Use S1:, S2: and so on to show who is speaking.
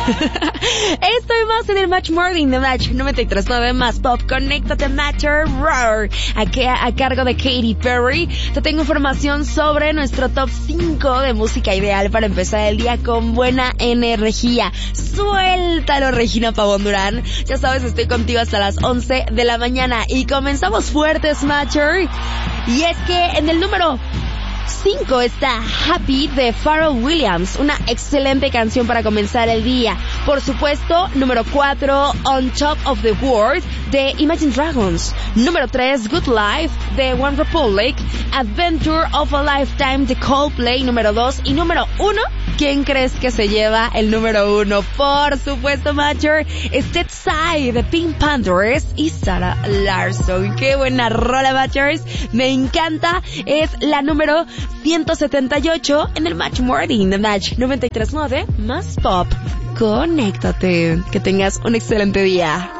S1: Estoy más en el Match Morning de Match 93.9 Más Pop. Conéctate, Matter Roar. A cargo de Katy Perry. Te tengo información sobre nuestro top 5 de música ideal para empezar el día con buena energía. Suéltalo, Regina Pavón Durán. Ya sabes, estoy contigo hasta las 11 de la mañana. Y comenzamos fuertes, Matcher. Y es que en el número 5 está Happy de Pharrell Williams, una excelente canción para comenzar el día. Por supuesto, número 4, On Top of the World de Imagine Dragons. Número 3, Good Life de One Republic. Adventure of a Lifetime de Coldplay, número 2. Y número 1, ¿quién crees que se lleva el número 1? Por supuesto, Matcher, Step Side de Pink Panthers y Sarah Larsson. Qué buena rola, Matchers. Me encanta. Es la número 178 en el Match Morning de Match 93.9 Más Pop. Conéctate. Que tengas un excelente día.